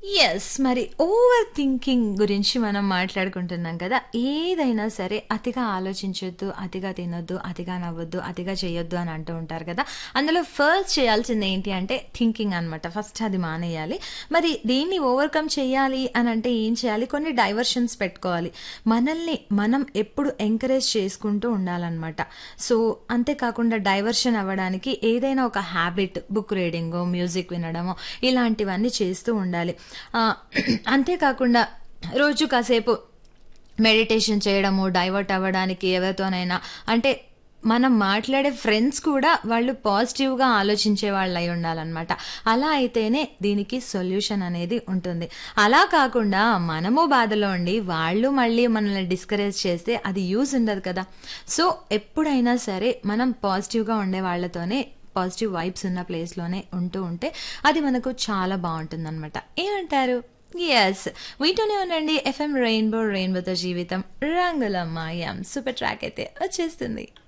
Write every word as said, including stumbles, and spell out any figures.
Yes. మరి over thinking గురించి మనం మాట్లాడుకుంటున్నాం కదా! ఏదైనా సరే అతిగా ఆలోచించొద్దు, అతిగా తినొద్దు, అతిగా నవ్వొద్దు, అతిగా చేయొద్దు అని అంటూ ఉంటారు కదా! అందులో ఫస్ట్ చేయాల్సింది ఏంటి అంటే థింకింగ్ అనమాట. ఫస్ట్ అది మానేయాలి. మరి దీన్ని ఓవర్‌కమ్ చేయాలి అనంటే ఏం చేయాలి? కొన్ని డైవర్షన్స్ పెట్టుకోవాలి. మనల్ని మనం ఎప్పుడు ఎంకరేజ్ చేసుకుంటూ ఉండాలనమాట. సో, అంతేకాకుండా డైవర్షన్ అవ్వడానికి ఏదైనా ఒక హ్యాబిట్ బుక్ రీడింగో, మ్యూజిక్ వినడమో ఇలాంటివన్నీ చేస్తూ ఉండాలి. ఆహ్, అంతేకాకుండా రోజు కాసేపు మెడిటేషన్ చేయడము, డైవర్ట్ అవ్వడానికి ఎవరితోనైనా అంటే మనం మాట్లాడే ఫ్రెండ్స్ కూడా వాళ్ళు పాజిటివ్‌గా ఆలోచించే వాళ్ళై ఉండాలనమాట. అలా అయితేనే దీనికి సొల్యూషన్ అనేది ఉంటుంది. అలా కాకుండా మనము బాధలో ఉండి వాళ్ళు మళ్ళీ మనల్ని డిస్కరేజ్ చేస్తే అది యూజ్ ఉండదు కదా! సో, ఎప్పుడైనా సరే మనం పాజిటివ్‌గా ఉండే వాళ్ళతోనే పాజిటివ్ వైబ్స్ ఉన్న ప్లేస్‌లోనే ఉంటూ ఉంటే అది మనకు చాలా బావుంటుందనమాట. ఏమంటారు? యెస్. వింటూనే ఉండండి ఎఫ్ఎం రెయిన్బో రెయిన్బోతో జీవితం రంగుల మాయం. సూపర్ ట్రాక్ అయితే వచ్చేస్తుంది.